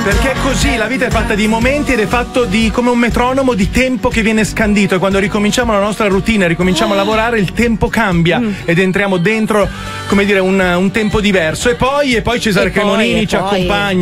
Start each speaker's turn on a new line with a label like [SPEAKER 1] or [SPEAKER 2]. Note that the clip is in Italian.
[SPEAKER 1] Perché è così, la vita è fatta di momenti ed è fatto di come un metronomo di tempo che viene scandito, e quando ricominciamo la nostra routine, ricominciamo a lavorare, il tempo cambia ed entriamo dentro, come dire, un tempo diverso. E poi Cesare Cremonini ci accompagna